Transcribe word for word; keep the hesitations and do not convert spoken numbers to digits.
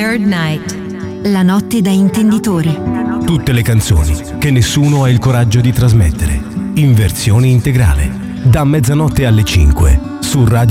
Third Night. La notte da intenditori. Tutte le canzoni che nessuno ha il coraggio di trasmettere, in versione integrale, da mezzanotte alle cinque, su Radio